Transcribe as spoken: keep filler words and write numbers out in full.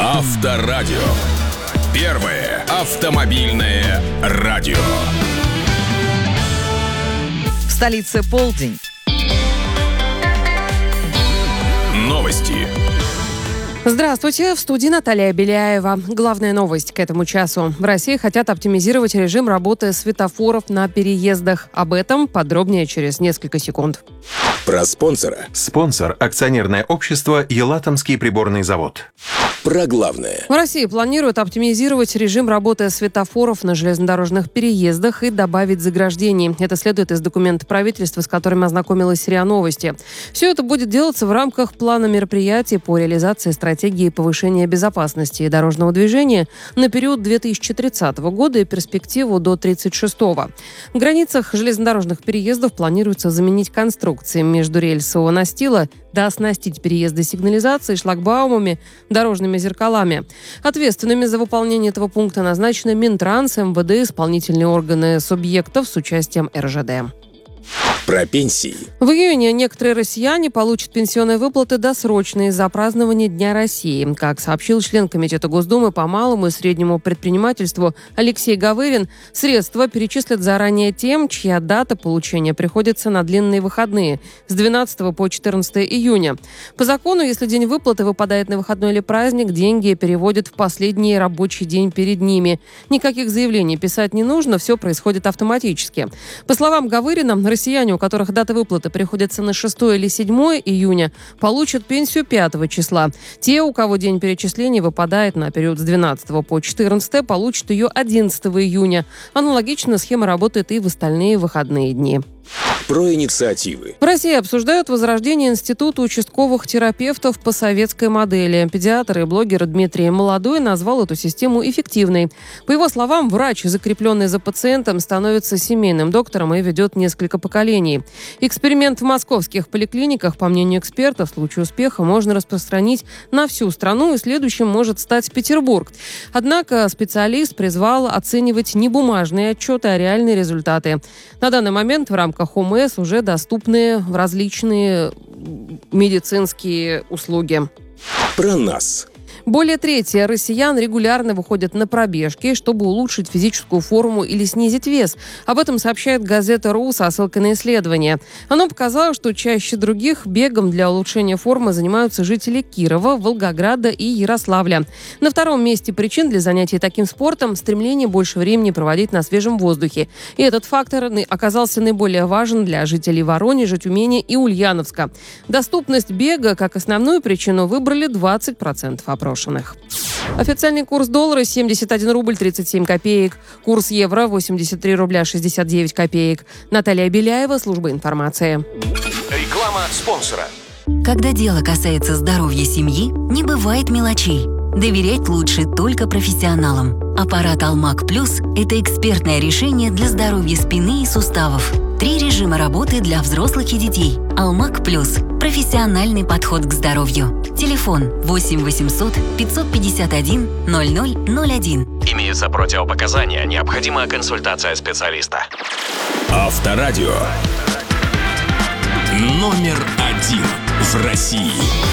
Авторадио. Первое автомобильное радио. В столице полдень. Новости. Здравствуйте, в студии Наталья Беляева. Главная новость к этому часу. В России хотят оптимизировать режим работы светофоров на переездах. Об этом подробнее через несколько секунд. Про спонсора. Спонсор – акционерное общество «Елатомский приборный завод». Про главное. В России планируют оптимизировать режим работы светофоров на железнодорожных переездах и добавить заграждений. Это следует из документа правительства, с которым ознакомилась РИА Новости. Все это будет делаться в рамках плана мероприятий по реализации стратегии повышения безопасности и дорожного движения на период две тысячи тридцатого года и перспективу до тридцать шестого. В границах железнодорожных переездов планируется заменить конструкции междурельсового настила, дооснастить переезды сигнализацией, шлагбаумами, дорожными зеркалами. Ответственными за выполнение этого пункта назначены Минтранс, МВД, исполнительные органы субъектов с участием эр жэ дэ. Про пенсии. В июне некоторые россияне получат пенсионные выплаты досрочные за празднование Дня России. Как сообщил член Комитета Госдумы по малому и среднему предпринимательству Алексей Гавырин, средства перечислят заранее тем, чья дата получения приходится на длинные выходные с двенадцатого по четырнадцатое июня. По закону, если день выплаты выпадает на выходной или праздник, деньги переводят в последний рабочий день перед ними. Никаких заявлений писать не нужно, все происходит автоматически. По словам Гавырина, россияне, у которых дата выплаты приходится на шестое или седьмое июня, получат пенсию пятого числа. Те, у кого день перечисления выпадает на период с двенадцатого по четырнадцатое, получат ее одиннадцатого июня. Аналогично схема работает и в остальные выходные дни. Про инициативы. В России обсуждают возрождение Института участковых терапевтов по советской модели. Педиатр и блогер Дмитрий Молодой назвал эту систему эффективной. По его словам, врач, закрепленный за пациентом, становится семейным доктором и ведет несколько поколений. Эксперимент в московских поликлиниках, по мнению экспертов, в случае успеха можно распространить на всю страну, и следующим может стать Петербург. Однако специалист призвал оценивать не бумажные отчеты, а реальные результаты. На данный момент в рамках о эм эс уже доступны различные медицинские услуги. Про нас. Более трети россиян регулярно выходят на пробежки, чтобы улучшить физическую форму или снизить вес. Об этом сообщает газета РУ со ссылкой на исследование. Оно показало, что чаще других бегом для улучшения формы занимаются жители Кирова, Волгограда и Ярославля. На втором месте причин для занятий таким спортом – стремление больше времени проводить на свежем воздухе. И этот фактор оказался наиболее важен для жителей Воронежа, Тюмени и Ульяновска. Доступность бега как основную причину выбрали двадцать процентов опрошенных. Официальный курс доллара семьдесят один рубль тридцать семь копеек. Курс евро восемьдесят три рубля шестьдесят девять копеек. Наталья Беляева, служба информации. Реклама спонсора. Когда дело касается здоровья семьи, не бывает мелочей. Доверять лучше только профессионалам. Аппарат Алмак Плюс – это экспертное решение для здоровья спины и суставов. Три режима работы для взрослых и детей. Алмак Плюс – профессиональный подход к здоровью. Телефон восемь восемьсот пятьсот пятьдесят один ноль ноль ноль один. Имеются противопоказания, необходима консультация специалиста. Авторадио. Номер один в России.